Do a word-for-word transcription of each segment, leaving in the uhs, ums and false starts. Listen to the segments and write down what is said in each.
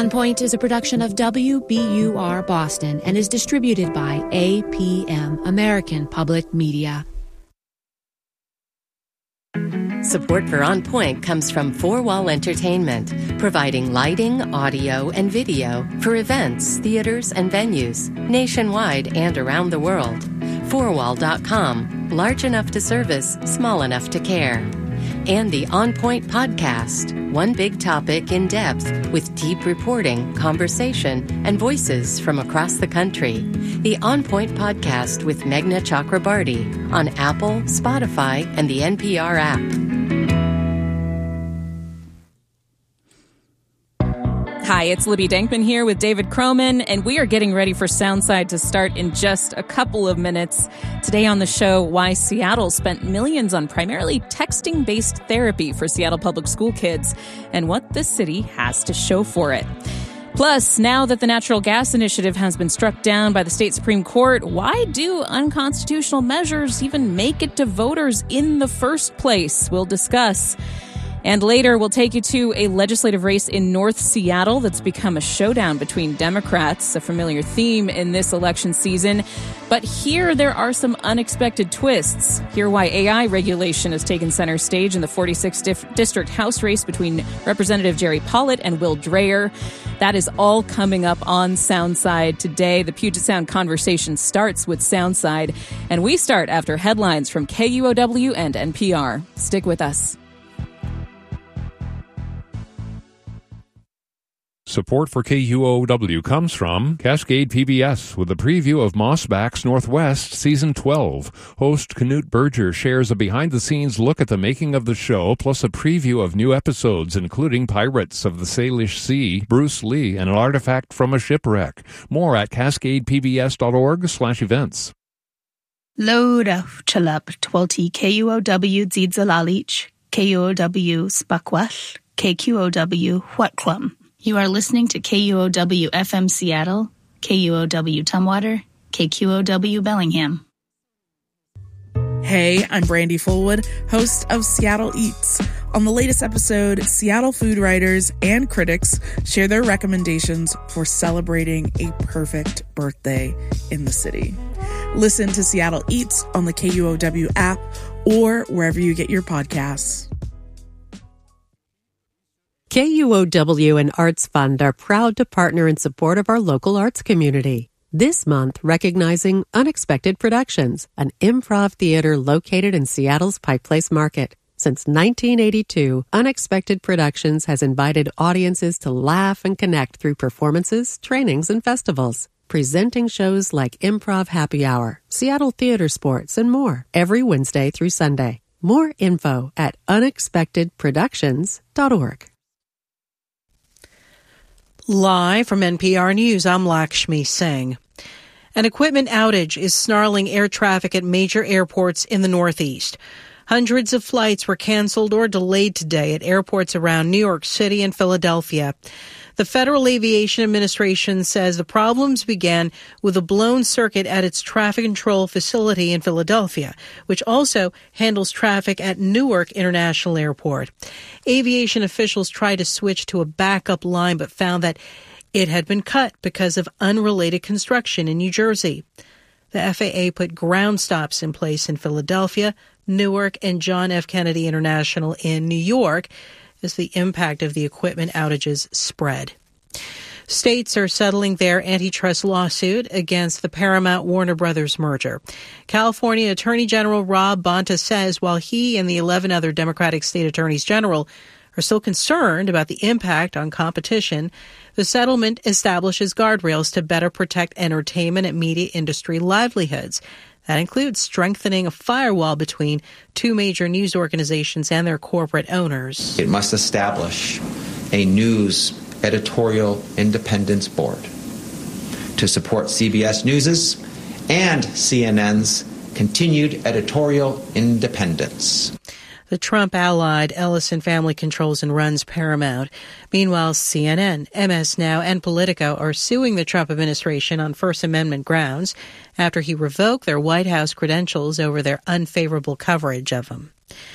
On Point is a production of W B U R Boston and is distributed by A P M, American Public Media. Support for On Point comes from Four Wall Entertainment, providing lighting, audio, and video for events, theaters, and venues nationwide and around the world. four wall dot com, large enough to service, small enough to care. And the On Point podcast, one big topic in depth with deep reporting, conversation, and voices from across the country. The On Point podcast with Meghna Chakrabarty on Apple, Spotify, and the N P R app. Hi, it's Libby Denkman here with David Croman, and we are getting ready for Soundside to start in just a couple of minutes. Today on the show, why Seattle spent millions on primarily texting-based therapy for Seattle public school kids, and what the city has to show for it. Plus, now that the natural gas initiative has been struck down by the state Supreme Court, why do unconstitutional measures even make it to voters in the first place? We'll discuss. And later, we'll take you to a legislative race in North Seattle that's become a showdown between Democrats, a familiar theme in this election season. But here, there are some unexpected twists. Hear why A I regulation has taken center stage in the forty-sixth dif- District House race between Representative Jerry Pollitt and Will Dreyer. That is all coming up on Soundside today. The Puget Sound conversation starts with Soundside, and we start after headlines from K U O W and N P R. Stick with us. Support for K U O W comes from Cascade P B S with a preview of Mossbacks Northwest Season twelve. Host Knut Berger shares a behind-the-scenes look at the making of the show, plus a preview of new episodes, including Pirates of the Salish Sea, Bruce Lee, and an artifact from a shipwreck. More at cascadepbs.org slash events. Loda chalap twelti K U O W Dzidzalalich, K U O W Spakwal, K Q O W Huatklum. You are listening to K U O W F M Seattle, K U O W Tumwater, K Q O W Bellingham. Hey, I'm Brandy Fullwood, host of Seattle Eats. On the latest episode, Seattle food writers and critics share their recommendations for celebrating a perfect birthday in the city. Listen to Seattle Eats on the K U O W app or wherever you get your podcasts. K U O W and Arts Fund are proud to partner in support of our local arts community. This month, recognizing Unexpected Productions, an improv theater located in Seattle's Pike Place Market. Since nineteen eighty-two, Unexpected Productions has invited audiences to laugh and connect through performances, trainings, and festivals. Presenting shows like Improv Happy Hour, Seattle Theater Sports, and more every Wednesday through Sunday. More info at unexpected productions dot org. Live from N P R News, I'm Lakshmi Singh. An equipment outage is snarling air traffic at major airports in the Northeast. Hundreds of flights were canceled or delayed today at airports around New York City and Philadelphia. The Federal Aviation Administration says the problems began with a blown circuit at its traffic control facility in Philadelphia, which also handles traffic at Newark International Airport. Aviation officials tried to switch to a backup line but found that it had been cut because of unrelated construction in New Jersey. The F A A put ground stops in place in Philadelphia, Newark, and John F. Kennedy International in New York as the impact of the equipment outages spread. States are settling their antitrust lawsuit against the Paramount-Warner Brothers merger. California Attorney General Rob Bonta says while he and the eleven other Democratic state attorneys general are still concerned about the impact on competition, the settlement establishes guardrails to better protect entertainment and media industry livelihoods. That includes strengthening a firewall between two major news organizations and their corporate owners. It must establish a news editorial independence board to support C B S News's and C N N's continued editorial independence. The Trump-allied Ellison family controls and runs Paramount. Meanwhile, C N N, M S Now, and Politico are suing the Trump administration on First Amendment grounds after he revoked their White House credentials over their unfavorable coverage of him.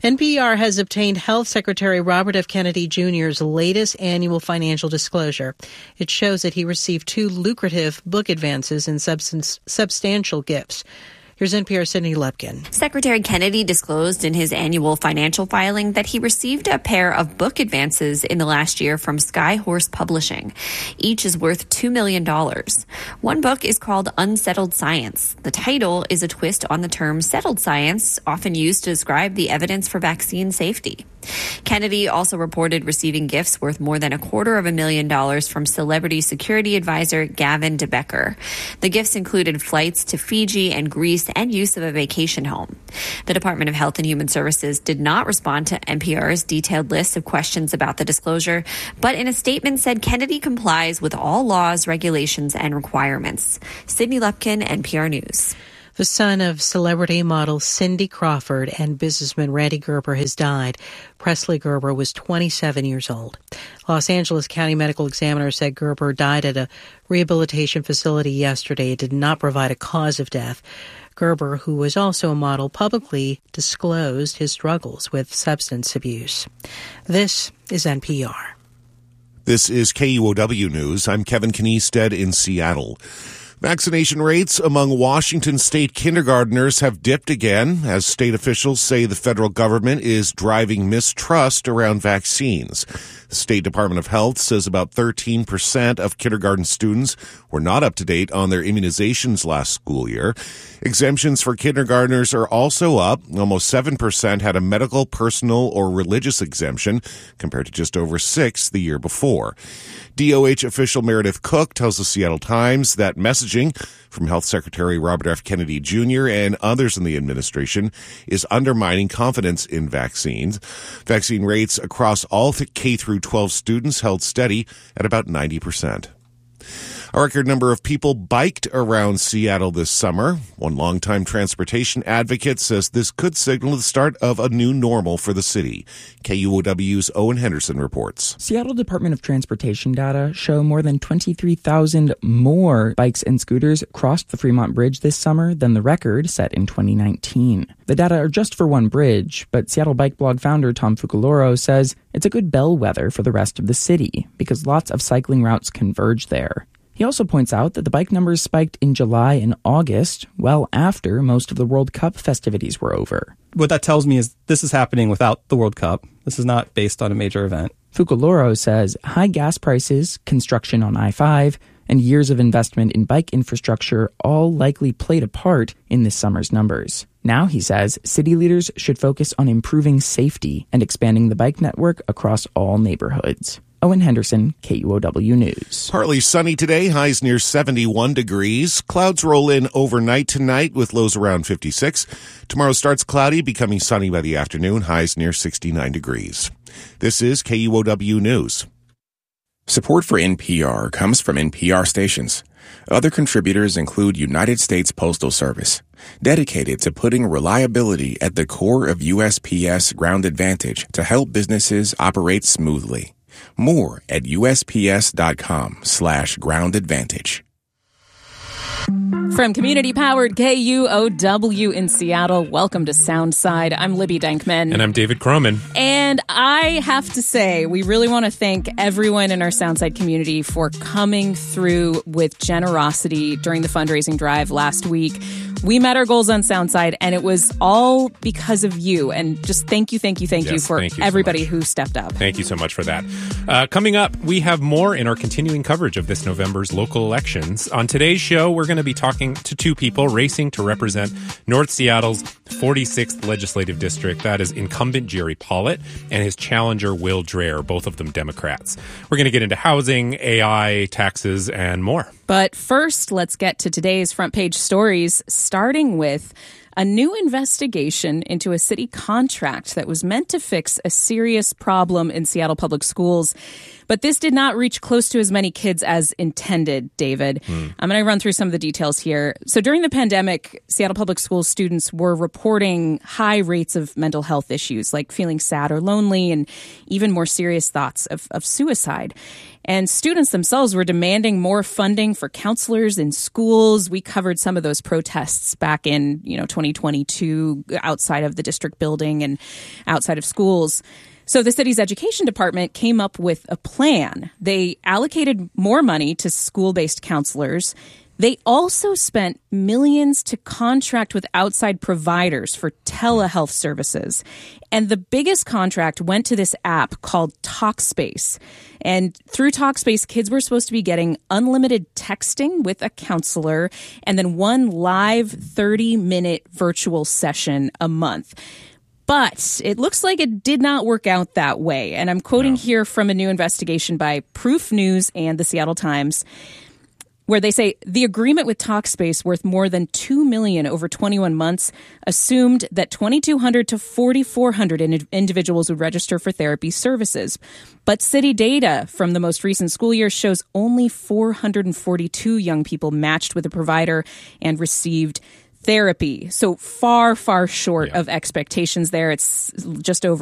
N P R has obtained Health Secretary Robert F. Kennedy Junior's latest annual financial disclosure. It shows that he received two lucrative book advances and substance, substantial gifts. Here's N P R's Sydney Lepkin. Secretary Kennedy disclosed in his annual financial filing that he received a pair of book advances in the last year from Skyhorse Publishing. Each is worth two million dollars. One book is called Unsettled Science. The title is a twist on the term settled science, often used to describe the evidence for vaccine safety. Kennedy also reported receiving gifts worth more than a quarter of a million dollars from celebrity security advisor Gavin de Becker. The gifts included flights to Fiji and Greece and use of a vacation home. The Department of Health and Human Services did not respond to N P R's detailed list of questions about the disclosure, but in a statement said Kennedy complies with all laws, regulations, and requirements. Sydney Lepkin, N P R News. The son of celebrity model Cindy Crawford and businessman Randy Gerber has died. Presley Gerber was twenty-seven years old. Los Angeles County Medical Examiner said Gerber died at a rehabilitation facility yesterday. It did not provide a cause of death. Gerber, who was also a model, publicly disclosed his struggles with substance abuse. This is N P R. This is K U O W News. I'm Kevin Kniested in Seattle. Vaccination rates among Washington state kindergarteners have dipped again as state officials say the federal government is driving mistrust around vaccines. The State Department of Health says about thirteen percent of kindergarten students were not up to date on their immunizations last school year. Exemptions for kindergartners are also up. Almost seven percent had a medical, personal, or religious exemption compared to just over six the year before. D O H official Meredith Cook tells the Seattle Times that messaging from Health Secretary Robert F. Kennedy Junior and others in the administration is undermining confidence in vaccines. Vaccine rates across all K through twelve students held steady at about ninety percent. A record number of people biked around Seattle this summer. One longtime transportation advocate says this could signal the start of a new normal for the city. K U O W's Owen Henderson reports. Seattle Department of Transportation data show more than twenty-three thousand more bikes and scooters crossed the Fremont Bridge this summer than the record set in twenty nineteen. The data are just for one bridge, but Seattle Bike Blog founder Tom Fukuloro says it's a good bellwether for the rest of the city because lots of cycling routes converge there. He also points out that the bike numbers spiked in July and August, well after most of the World Cup festivities were over. What that tells me is this is happening without the World Cup. This is not based on a major event. Fukuloro says high gas prices, construction on I five, and years of investment in bike infrastructure all likely played a part in this summer's numbers. Now, he says, city leaders should focus on improving safety and expanding the bike network across all neighborhoods. Owen Henderson, K U O W News. Partly sunny today, highs near seventy-one degrees. Clouds roll in overnight tonight with lows around fifty-six. Tomorrow starts cloudy, becoming sunny by the afternoon, highs near sixty-nine degrees. This is K U O W News. Support for N P R comes from N P R stations. Other contributors include United States Postal Service, dedicated to putting reliability at the core of U S P S Ground Advantage to help businesses operate smoothly. More at USPS.com slash ground advantage. From community-powered K U O W in Seattle, welcome to Soundside. I'm Libby Denkman. And I'm David Croman. And I have to say, we really want to thank everyone in our Soundside community for coming through with generosity during the fundraising drive last week. We met our goals on Soundside, and it was all because of you. And just thank you, thank you, thank yes, you for thank you everybody so who stepped up. Thank you so much for that. Uh, coming up, we have more in our continuing coverage of this November's local elections. On today's show, we're going to be talking to two people racing to represent North Seattle's forty-sixth legislative district. That is incumbent Jerry Pollitt and his challenger Will Dreher, both of them Democrats. We're going to get into housing, A I, taxes, and more. But first, let's get to today's front page stories, starting with a new investigation into a city contract that was meant to fix a serious problem in Seattle public schools. But this did not reach close to as many kids as intended, David. Mm. I'm going to run through some of the details here. So during the pandemic, Seattle Public Schools students were reporting high rates of mental health issues like feeling sad or lonely and even more serious thoughts of, of suicide. And students themselves were demanding more funding for counselors in schools. We covered some of those protests back in, you know, twenty twenty-two outside of the district building and outside of schools. So the city's education department came up with a plan. They allocated more money to school-based counselors. They also spent millions to contract with outside providers for telehealth services. And the biggest contract went to this app called Talkspace. And through Talkspace, kids were supposed to be getting unlimited texting with a counselor and then one live thirty-minute virtual session a month. But it looks like it did not work out that way. And I'm quoting no. here from a new investigation by Proof News and the Seattle Times, where they say the agreement with Talkspace, worth more than two million dollars over twenty-one months, assumed that twenty-two hundred to forty-four hundred in- individuals would register for therapy services. But city data from the most recent school year shows only four hundred forty-two young people matched with a provider and received therapy. So far, far short yeah. of expectations there. It's just over